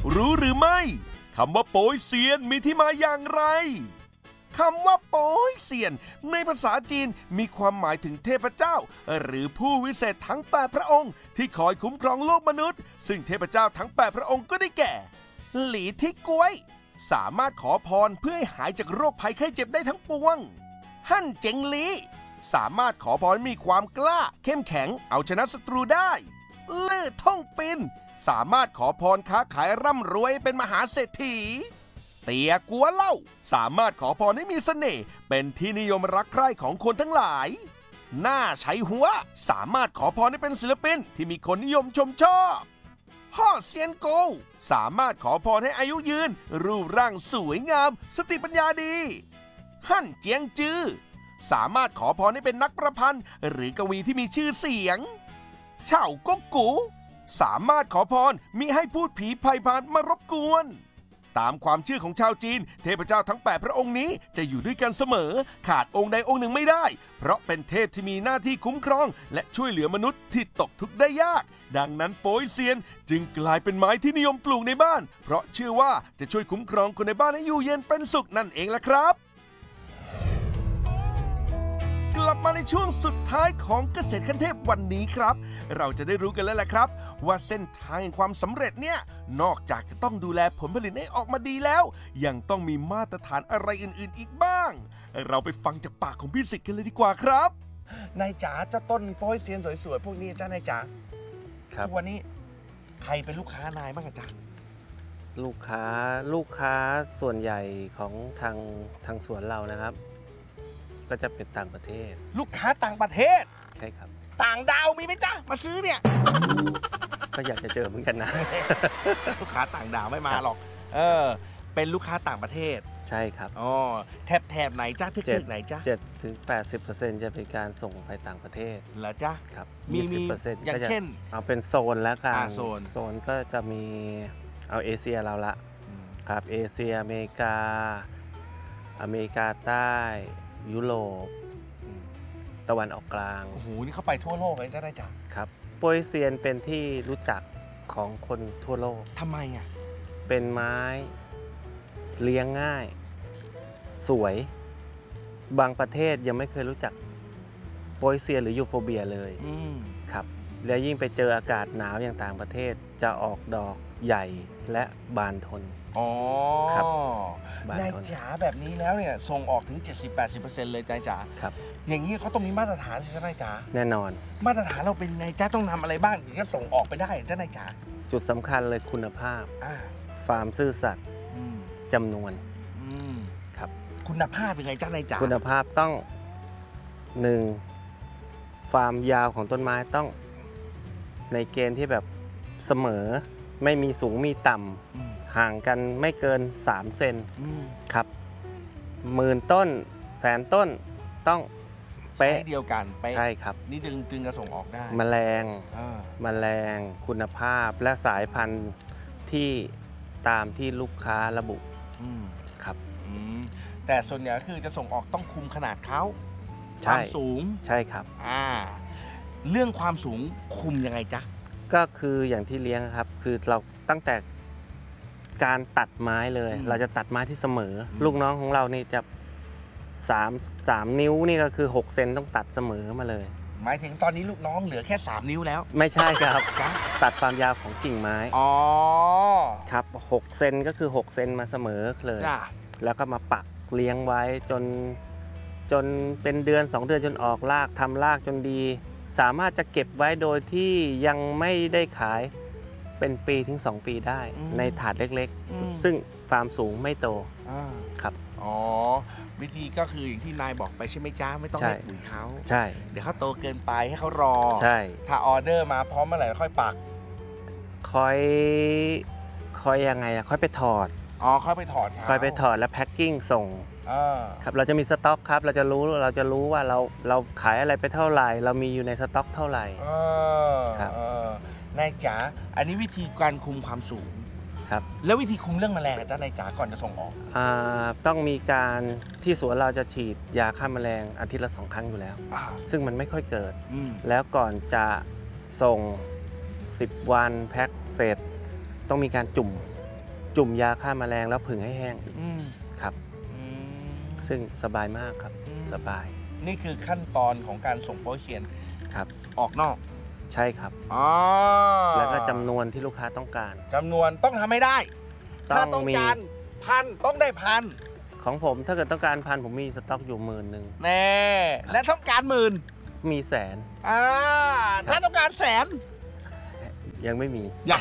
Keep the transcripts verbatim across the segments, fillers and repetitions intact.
รู้หรือไม่คำว่าโป๊ยเซียนมีที่มาอย่างไรคำว่าโป๊ยเซียนในภาษาจีนมีความหมายถึงเทพเจ้าหรือผู้วิเศษทั้งแปดพระองค์ที่คอยคุ้มครองโลกมนุษย์ซึ่งเทพเจ้าทั้งแปดพระองค์ก็ได้แก่หลีทิกล้วยสามารถขอพรเพื่อให้หายจากโรคภัยไข้เจ็บได้ทั้งปวงฮั่นเจ๋งหลีสามารถขอพรมีความกล้าเข้มแข็งเอาชนะศัตรูได้ลื่อท่องปินสามารถขอพรค้าขายร่ำรวยเป็นมหาเศรษฐีเตียกัวเล่าสามารถขอพรให้มีเสน่ห์เป็นที่นิยมรักใคร่ของคนทั้งหลายหน้าใช้หัวสามารถขอพรให้เป็นศิลปินที่มีคนนิยมชมชอบฮ่อเซียนโกสามารถขอพรให้อายุยืนรูปร่างสวยงามสติปัญญาดีฮั่นเจียงจือสามารถขอพรให้เป็นนักประพันธ์หรือกวีที่มีชื่อเสียงเฉาก๊กกูสามารถขอพรมิให้พูดผีภัยพานมารบกวนตามความเชื่อของชาวจีนเทพเจ้าทั้งแปดพระองค์นี้จะอยู่ด้วยกันเสมอขาดองค์ใดองค์หนึ่งไม่ได้เพราะเป็นเทพที่มีหน้าที่คุ้มครองและช่วยเหลือมนุษย์ที่ตกทุกข์ได้ยากดังนั้นโป๊ยเซียนจึงกลายเป็นไม้ที่นิยมปลูกในบ้านเพราะเชื่อว่าจะช่วยคุ้มครองคนในบ้านให้อยู่เย็นเป็นสุขนั่นเองล่ะครับกลับมาในช่วงสุดท้ายของเกษตรขั้นเทพวันนี้ครับเราจะได้รู้กันแล้วแหละครับว่าเส้นทางแห่งความสำเร็จเนี่ยนอกจากจะต้องดูแลผลผลิตให้ออกมาดีแล้วยังต้องมีมาตรฐานอะไรอื่นๆอีกบ้างเราไปฟังจากปากของพี่สิทธิ์กันเลยดีกว่าครับนายจ๋าเจ้าต้นโป๊ยเซียนสวยๆพวกนี้จ้านายจ๋าครับวันนี้ใครเป็นลูกค้านายบ้างจ๊ะลูกค้าลูกค้าส่วนใหญ่ของทางทางสวนเรานะครับก็จะเป็นต่างประเทศลูกค้าต่างประเทศใช่ครับต่างดาวมีไหมจ๊ะมาซื้อเนี่ยก็อยากจะเจอเหมือนกันนะลูกค้าต่างดาวไม่มาหรอกเออเป็นลูกค้าต่างประเทศใช่ครับอ๋อแถบแถบไหนจ้าทึกๆไหนจ้าเจ็ดถึงแปดสิบเปอร์เซ็นต์จะเป็นการส่งไปต่างประเทศเหรอจ้าครับมีมีอย่างเช่นเอาเป็นโซนแล้วกันโซนโซนก็จะมีเอาเอเชียเราละครับเอเชียอเมริกาอเมริกาใต้ยุโรปตะวันออกกลางโอ้โหนี่เขาไปทั่วโลกเลยจ้าได้จ้ะครับโป๊ยเซียนเป็นที่รู้จักของคนทั่วโลกทำไมอ่ะเป็นไม้เลี้ยงง่ายสวยบางประเทศยังไม่เคยรู้จักโป๊ยเซียนหรือยูโฟเบียเลยครับแล้วยิ่งไปเจออากาศหนาวอย่างต่างประเทศจะออกดอกใหญ่และบานทนอ๋อครับนายจ๋าแบบนี้แล้วเนี่ยส่งออกถึง เจ็ดสิบถึงแปดสิบเปอร์เซ็นต์ เลยนายจ๋าครับอย่างนี้เขาต้องมีมาตรฐานใช่ไหมจ๋าแน่นอนมาตรฐานเราเป็นไงจ๋าต้องทำอะไรบ้างถึงจะส่งออกไปได้จ้านายจ๋าจุดสำคัญเลยคุณภาพฟาร์มซื่อสัตย์จำนวนครับคุณภาพเป็นไงจ้านายจ๋าคุณภาพต้องหนึ่งฟาร์มยาวของต้นไม้ต้องในเกณฑ์ที่แบบเสมอไม่มีสูงมีต่ำห่างกันไม่เกินสามเซนครับหมื่นต้นแสนต้นต้องเป๊ะเดียวกันใช่ครับนี่จึงจึงจะส่งออกได้แมลงแมลงคุณภาพและสายพันธุ์ที่ตามที่ลูกค้าระบุครับแต่ส่วนใหญ่คือจะส่งออกต้องคุมขนาดเขาความสูงใช่ครับอ่าเรื่องความสูงคุมยังไงจ๊ะก็คืออย่างที่เลี้ยงครับคือเราตั้งแต่การตัดไม้เลยเราจะตัดไม้ที่เสมอลูกน้องของเรานี่จะสาม สามนิ้วนี่ก็คือหกเซนต้องตัดเสมอมาเลยหมายถึงตอนนี้ลูกน้องเหลือแค่สามนิ้วแล้วไม่ใช่ครับตัดความยาวของกิ่งไม้อ๋อครับหกเซนก็คือหกเซนมาเสมอเลยแล้วก็มาปักเลี้ยงไว้จนจนเป็นเดือนสองเดือนจนออกรากทำรากจนดีสามารถจะเก็บไว้โดยที่ยังไม่ได้ขายเป็นปีถึงสองปีได้ในถาดเล็กๆซึ่งฟาร์มสูงไม่โตครับอ๋อวิธีก็คืออย่างที่นายบอกไปใช่ไหมจ้าไม่ต้องให้ปุ๋ยเขาใช่เดี๋ยวเขาโตเกินไปให้เขารอใช่ถ้าออเดอร์มาพร้อมเมื่อไหร่ค่อยปักค่อยค่อยยังไงอะค่อยไปถอดอ๋อค่อยไปถอดค่อยไปถอดแล้วแพ็คกิ้งส่งครับเราจะมีสต็อกครับเราจะรู้เราจะรู้ว่าเราเราขายอะไรไปเท่าไหร่เรามีอยู่ในสต็อกเท่าไหร่ครับนายจ๋าอันนี้วิธีการคุมความสูงครับแล้ววิธีคุมเรื่องแมลงจ้านายจ๋าก่อนจะส่งออกอ่าต้องมีการที่สวนเราจะฉีดยาฆ่าแมลงอาทิตย์ละสองครั้งอยู่แล้วซึ่งมันไม่ค่อยเกิดแล้วก่อนจะส่งสิบวันแพ็คเสร็จต้องมีการจุ่มจุ่มยาฆ่าแมลงแล้วผึ่งให้แห้งครับซึ่งสบายมากครับสบายนี่คือขั้นตอนของการส่งโป๊ยเซียนครับออกนอกใช่ครับแล้วก็จำนวนที่ลูกค้าต้องการจำนวนต้องทำให้ได้ถ้าต้องการพันต้องได้พันของผมถ้าเกิดต้องการพันผมมีสต็อกอยู่หมื่นหนึ่งแน่และต้องการหมื่นมีแสนอ่าถ้าต้องการแสนยังไม่มียัง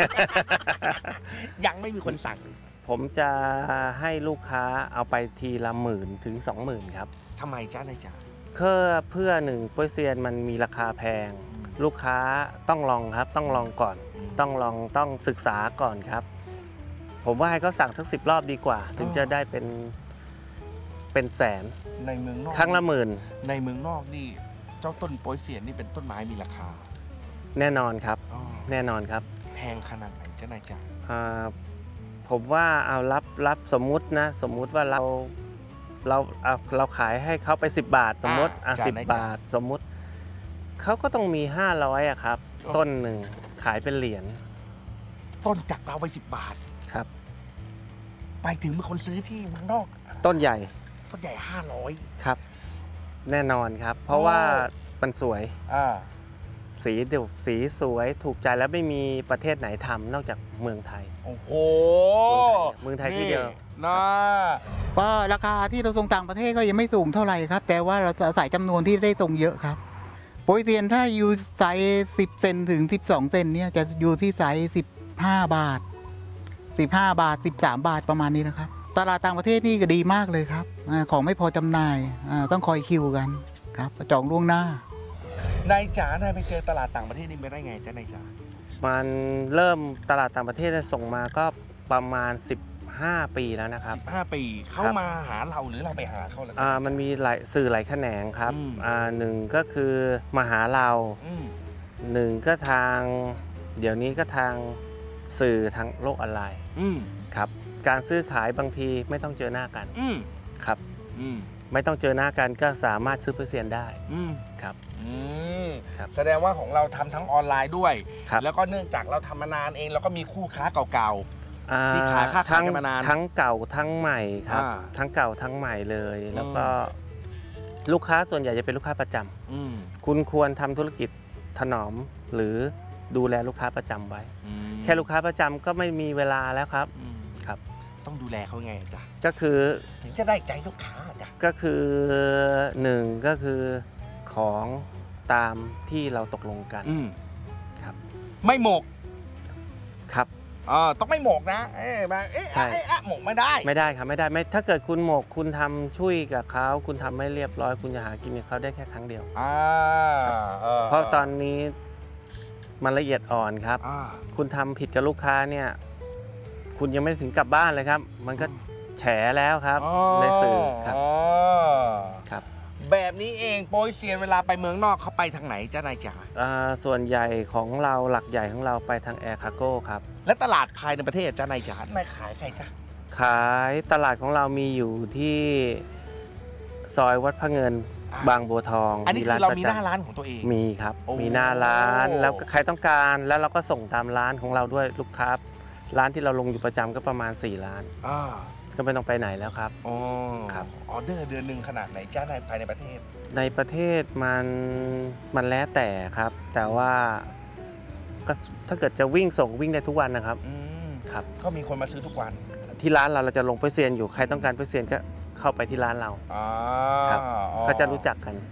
ยังไม่มีคนสั่งผมจะให้ลูกค้าเอาไปทีละหมื่นถึงสองหมื่นครับทำไมจ้านายจ๋าเพื่อเพื่อหนึ่งโป๊ยเซียนมันมีราคาแพงลูกค้าต้องลองครับต้องลองก่อนต้องลองต้องศึกษาก่อนครับผมว่าให้เขาสั่งสักสิบรอบดีกว่าถึงจะได้เป็นเป็นแสนในเมืองนอกครั้งละหมื่นในเมืองนอกนี่เจ้าต้นโป๊ยเซียนนี่เป็นต้นไม้มีราคาแน่นอนครับแน่นอนครับแพงขนาดไหนเจ้านายจ๋าผมว่าเอารับรับสมมุตินะสมมุติว่าเราเราเอาเราขายให้เขาไปสิบบาทสมมติอ่ะสิบบาทสมมุติเขาก็ต้องมีห้าร้อยอะครับต้นหนึ่งขายเป็นเหรียญต้นจากเราไปสิบบาทครับไปถึงมีคนซื้อที่เมืองนอกต้นใหญ่ต้นใหญ่ห้าร้อยครับแน่นอนครับเพราะว่ามันสวยอ่าสีเดี่ยวสีสวยถูกใจแล้วไม่มีประเทศไหนทำนอกจากเมืองไทยโอ้โหเมืองไทยที่เดียวนะก็ราคาที่เราส่งต่างประเทศก็ยังไม่สูงเท่าไหร่ครับแต่ว่าเราอาศัยจำนวนที่ได้ส่งเยอะครับโป๊ยเซียนถ้าอยู่ไซส์สิบเซนถึงสิบสองเซนเนี่ยจะอยู่ที่ไซส์สิบห้าบาทสิบห้าบาทสิบสามบาทประมาณนี้นะครับตลาดต่างประเทศนี่ก็ดีมากเลยครับของไม่พอจำหน่ายต้องคอยคิวกันครับจองล่วงหน้านายจ๋านายไปเจอตลาดต่างประเทศนี่ไม่ได้ไงจ๊ะนายจ๋ามันเริ่มตลาดต่างประเทศส่งมาก็ประมาณสิบห้าปีแล้วนะครับสิบห้าปีเข้ามาหาเราหรือเราไปหาเขาแล้วอ่ามันมีหลายสื่อหลายแขนงครับอ่าหนึ่งก็คือมาหาเราหนึ่งก็ทางเดี๋ยวนี้ก็ทางสื่อทางโลกออนไลน์ครับการซื้อขายบางทีไม่ต้องเจอหน้ากันครับไม่ต้องเจอหน้ากันก็สามารถซื้อโป๊ยเซียนได้ครับแสดงว่าของเราทำทั้งออนไลน์ด้วยแล้วก็เนื่องจากเราทำมานานเองเราก็มีคู่ค้าเก่าๆที่ขายค่าขายกันมานานทั้งเก่าทั้งใหม่ครับทั้งเก่าทั้งใหม่เลยแล้วก็ลูกค้าส่วนใหญ่จะเป็นลูกค้าประจำคุณควรทำธุรกิจถนอมหรือดูแลลูกค้าประจำไว้แค่ลูกค้าประจำก็ไม่มีเวลาแล้วครับครับต้องดูแลเขาไงจ๊ะก็คือถึงจะได้ใจลูกค้าจ๊ะก็คือหนึ่งก็คือของตามที่เราตกลงกันครับไม่หมกครับอ๋อต้องไม่หมกนะเอ๊ะมาเอ๊ะเอ๊ะหมกไม่ได้ไม่ได้ครับไม่ได้ไม่ถ้าเกิดคุณหมกคุณทำช่วยกับเขาคุณทำไม่เรียบร้อยคุณจะหากินกับเขาได้แค่ครั้งเดียวอ่าเพราะตอนนี้มันละเอียดอ่อนครับคุณทำผิดกับลูกค้าเนี่ยคุณยังไม่ถึงกลับบ้านเลยครับมันก็แฉแล้วครับในสื่อครับครับแบบนี้เองโป๊ยเซียนเวลาไปเมืองนอกเขาไปทางไหนจ้านายจ๋าส่วนใหญ่ของเราหลักใหญ่ของเราไปทางแอร์คาร์โก้ครับและตลาดภายในประเทศจ้านายจ๋านายขายใครจ้าขายตลาดของเรามีอยู่ที่ซอยวัดพระเงินบางบัวทองอันนี้คือเรามีหน้าร้านของตัวเองมีครับมีหน้าร้านแล้วใครต้องการแล้วเราก็ส่งตามร้านของเราด้วยลูกค้าร้านที่เราลงอยู่ประจำก็ประมาณสี่ร้านก็ไม่ต้องไปไหนแล้วครับอ๋อครับออเดอร์เดือนหนึ่งขนาดไหนจ้าในภายในประเทศในประเทศมันมันแล้วแต่ครับแต่ว่าก็ถ้าเกิดจะวิ่งส่งวิ่งได้ทุกวันนะครับครับก็มีคนมาซื้อทุกวันที่ร้านเราเราจะลงโป๊ยเซียนอยู่ใครต้องการโป๊ยเซียนก็เข้าไปที่ร้านเราครับเขาจะรู้จักกัน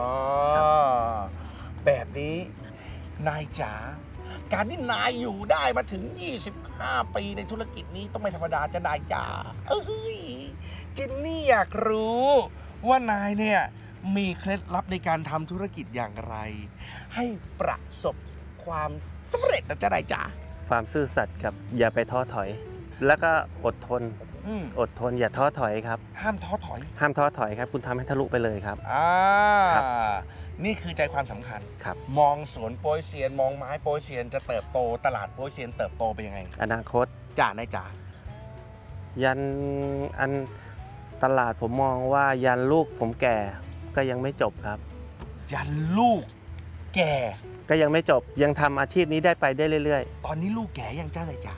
แบบนี้นายจ๋าการที่นายอยู่ได้มาถึงยี่สิบห้าปีในธุรกิจนี้ต้องไม่ธรรมดาจะนายจ๋าเอ้ยจินนี่อยากรู้ว่านายเนี่ยมีเคล็ดลับในการทำธุรกิจอย่างไรให้ประสบความสำเร็จนะจ๊ะนายจ๋าความซื่อสัตย์กับอย่าไปท้อถอยแล้วก็อดทนอดทนอย่าท้อถอยครับห้ามท้อถอยห้ามท้อถอยครับคุณทำให้ทะลุไปเลยครับอ่านี่คือใจความสำคัญครับมองสวนโป๊ยเซียนมองไม้โป๊ยเซียนจะเติบโตตลาดโป๊ยเซียนเติบโตไปยังไงอนาคตจ่านายจ๋ายันอันตลาดผมมองว่ายันลูกผมแก่ก็ยังไม่จบครับยันลูกแก่ก็ยังไม่จบยังทำอาชีพนี้ได้ไปได้เรื่อยๆตอนนี้ลูกแก่ยังจ้านายจ๋า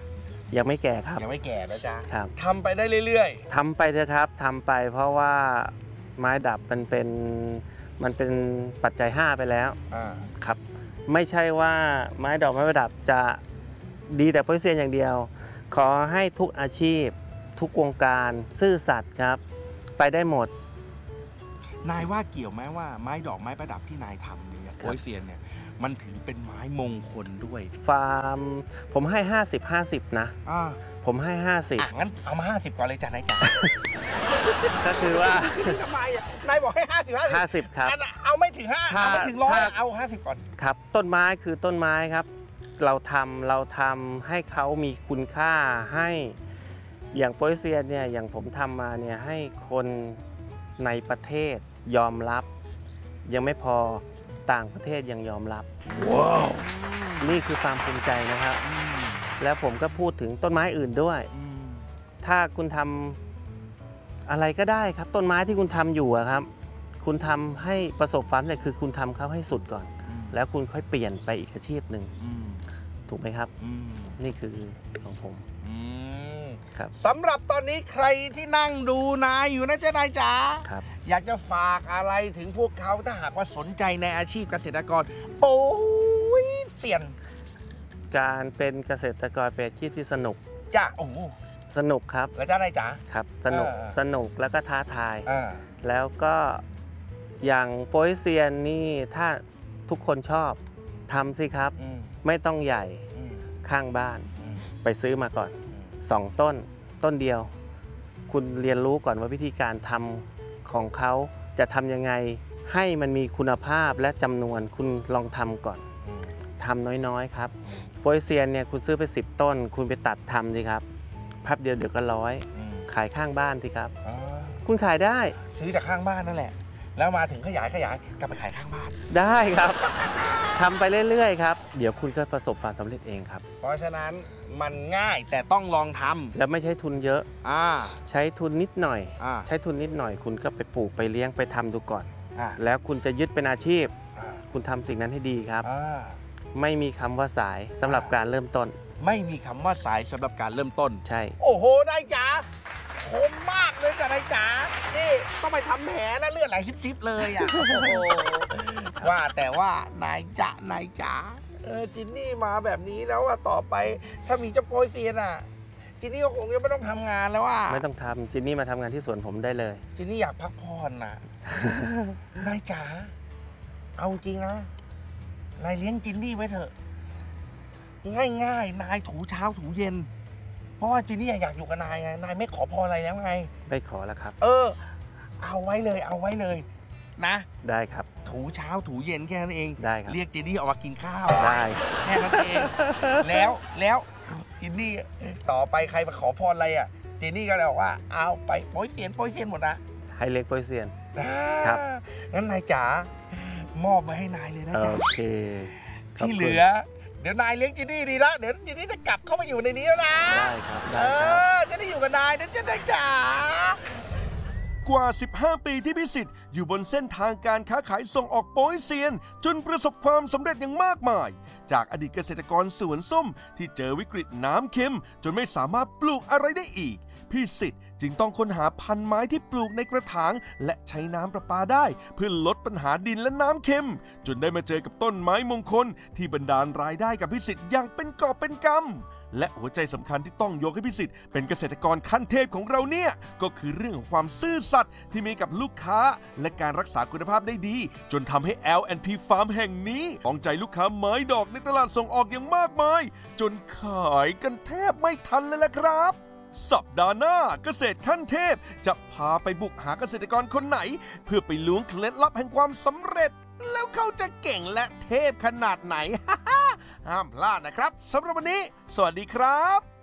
ยังไม่แก่ครับยังไม่แก่นะจ๊ะครับทำไปได้เรื่อยทำไปเถอะครับทำไปเพราะว่าไม้ดับมันเป็นมันเป็นปัจจัยห้าไปแล้วๆอ่าครับไม่ใช่ว่าไม้ดอกไม้ประดับจะดีแต่โปรเซียนอย่างเดียว ขอให้ทุกอาชีพ ทุกวงการซื่อสัตย์ครับไปได้หมดนายว่าเกี่ยวไหมว่าไม้ดอกไม้ประดับที่นายทำเนี่ยโปยเซียนเนี่ยมันถือเป็นไม้มงคลด้วยฟาร์มผมให้ ห้าสิบ ห้าสิบ นะอ่าผมให้ ห้าสิบอ่ะงั้นเอามาห้าสิบก่อนเลยจ้ะนายจ๋าก็คือว่าทำไมอ่ะนายบอกให้ห้าสิบห้าสิบครับเอาไม่ถึงห้าถ้าเอาไม่ถึงร้อยถ้าเอาห้าสิบก่อนครับต้นไม้คือต้นไม้ครับ เราทำเราทำให้เขามีคุณค่าให้อย่างโปรเซียนเนี่ยอย่างผมทำมาเนี่ยให้คนในประเทศยอมรับ ยังไม่พอต่างประเทศยังยอมรับว้าวนี่คือความภูมิใจนะครับ แล้วผมก็พูดถึงต้นไม้อื่นด้วย ถ้าคุณทำอะไรก็ได้ครับ ต้นไม้ที่คุณทำอยู่อะครับ คุณทำให้ประสบความสำเร็จคือคุณทำเขาให้สุดก่อน แล้วคุณค่อยเปลี่ยนไปอีกอาชีพหนึ่งถูกไหมครับ นี่คือของผมครับสำหรับตอนนี้ใครที่นั่งดูนายอยู่นะเจ้านายจ๋าครับอยากจะฝากอะไรถึงพวกเขาถ้าหากว่าสนใจในอาชีพเกษตรกรโป้ยเซียนการเป็นเกษตรกรเป็นอาชีพที่สนุกจ้ะโอ้โหสนุกครับแล้วเจ้านายจ๋าครับ สนุกเออสนุกแล้วก็ท้าทายอ่าแล้วก็อย่างโปรเซียนนี่ถ้าทุกคนชอบทำสิครับอืมไม่ต้องใหญ่อืมข้างบ้านอืมไปซื้อมาก่อนสองต้นต้นเดียว คุณเรียนรู้ก่อนว่าวิธีการทำของเขาจะทำยังไงให้มันมีคุณภาพและจำนวนคุณลองทำก่อนอืมทำน้อยๆครับโปรเซียนเนี่ยคุณซื้อไปสิบต้น คุณไปตัดทำสิครับพับเดียวเดี๋ยวก็ร้อยอืมขายข้างบ้านสิครับอ่าคุณขายได้ซื้อจากข้างบ้านนั่นแหละ แล้วมาถึงขยายขยายกลับไปขายข้างบ้านได้ครับทำไปเรื่อยๆครับเดี๋ยวคุณก็ประสบความสำเร็จเองครับเพราะฉะนั้นมันง่ายแต่ต้องลองทแล้วไม่ใช้ทุนเยอะำอ่าใช้ทุนนิดหน่อยอ่าใช้ทุนนิดหน่อย คุณก็ไปปลูกไปเลี้ยงไปทำดูก่อนอ่าแล้วคุณจะยึดเป็นอาชีพอ่าคุณทำสิ่งนั้นให้ดีครับอ่าไม่มีคำว่าสายสำหรับการเริ่มต้นไม่มีคำว่าสายสำหรับการเริ่มต้นใช่โอ้โหนายจ๋าคมมากเลยจ้ะนายจ๋านี่ต้องไปทำแผลแล้วเลือดไหลซิบๆเลยอ่ะ โอ้โหว่าแต่ว่านายจ๋านายจ๋าเออจินนี่มาแบบนี้แล้วอ่ะต่อไปถ้ามีเจ้าโปรยเซียนอ่ะจินนี่ก็คงจะไม่ต้องทำงานแล้วอ่ะไม่ต้องทำจินนี่มาทำงานที่สวนผมได้เลยจินนี่อยากพักผ่อนน่ะ นายจ๋าเอาจริงนะนายเลี้ยงจินนี่ไว้เถอะง่ายๆนายถูเช้าถูเย็น เพราะว่าจินนี่อยากอยู่กับนายไงนายไม่ขอพรอะไรแล้วไงไม่ขอแล้วครับเออ เอาไว้เลย เอาไว้เลย นะได้ครับถูเช้าถูเย็นแค่นั้นเองได้ครับเรียกจินนี่ออกมากินข้าวได้แค่นั้นเอง แล้วแล้วจินนี่ต่อไปใครมาขอพรอะไรอ่ะจินนี่ก็เลยบอกว่าเอาไปโป้ยเซียนโป้ยเซียนหมดนะให้เล็กโปรเซียนนะครับ งั้นนายจ๋ามอบมาให้นายเลยนะโอจ๊ะเคขอบที่คุณเหลือ เดี๋ยวนายเลี้ยงจินนี่ดีละเดี๋ยวจินนี่จะกลับเข้ามาอยู่ในนี้แล้วนะได้ครับเอได้ครับอจะได้อยู่กับนายนะจ๊ะนายจ๋ากว่า สิบห้า ปีที่พิสิทธิ์อยู่บนเส้นทางการค้าขายส่งออกโป๊ยเซียน จนประสบความสำเร็จอย่างมากมาย จากอดีตเกษตรกรสวนส้มที่เจอวิกฤตน้ำเค็ม จนไม่สามารถปลูกอะไรได้อีก พิสิทธิ์จึงต้องค้นหาพันธุ์ไม้ที่ปลูกในกระถาง และใช้น้ำประปาได้ เพื่อลดปัญหาดินและน้ำเค็ม จนได้มาเจอกับต้นไม้มงคล ที่บันดาลรายได้กับพิสิทธิ์อย่างเป็นกอบเป็นกำและหัวใจสำคัญที่ต้องยกให้พิสิทธิ์เป็นเกษตรกรขั้นเทพของเราเนี่ยก็คือเรื่องของความซื่อสัตย์ที่มีกับลูกค้า และการรักษาคุณภาพได้ดี จนทำให้ แอล แอนด์ พี Farm แห่งนี้ต้องใจลูกค้าไม้ดอกในตลาดส่งออกอย่างมากมาย จนขายกันแทบไม่ทันเลยล่ะครับ สัปดาห์หน้าเกษตรขั้นเทพจะพาไปบุกหาเกษตรกรคนไหน เพื่อไปล้วงเคล็ดลับแห่งความสำเร็จ แล้วเขาจะเก่งและเทพขนาดไหน ห้ามพลาดนะครับสำหรับวันนี้ สวัสดีครับ